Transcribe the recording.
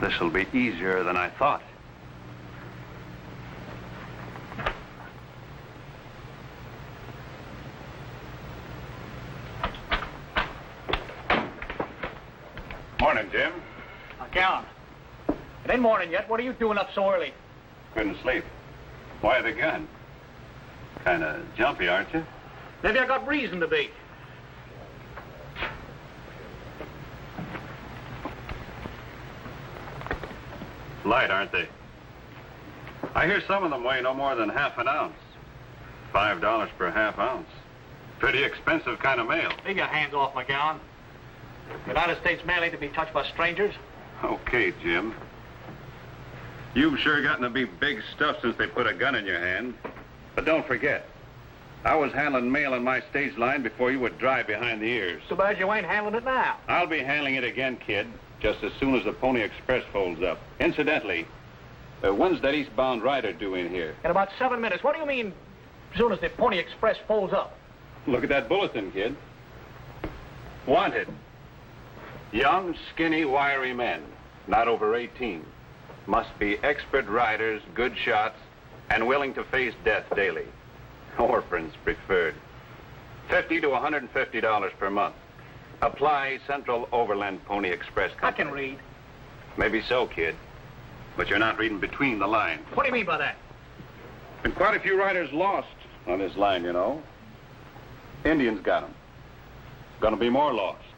This'll be easier than I thought. Morning, Jim. Callan, it ain't morning yet. What are you doing up so early? Couldn't sleep. Why the gun? Kind of jumpy, aren't you? Maybe I got reason to be. Light, aren't they? I hear some of them weigh no more than half an ounce. $5 per half ounce. Pretty expensive kind of mail. Leave your hands off, McGowan. United States mail ain't to be touched by strangers. Okay, Jim. You've sure gotten to be big stuff since they put a gun in your hand. But don't forget, I was handling mail on my stage line before you would dry behind the ears. Too bad you ain't handling it now. I'll be handling it again, kid, just as soon as the Pony Express folds up. Incidentally, when's that eastbound rider due in here? In about 7 minutes. What do you mean, as soon as the Pony Express folds up? Look at that bulletin, kid. Wanted. Young, skinny, wiry men, not over 18. Must be expert riders, good shots, and willing to face death daily. Orphans preferred. $50 to $150 per month. Apply Central Overland Pony Express Company. I can read. Maybe so, kid. But you're not reading between the lines. What do you mean by that? Been quite a few riders lost on this line, you know. Indians got them. Gonna be more lost.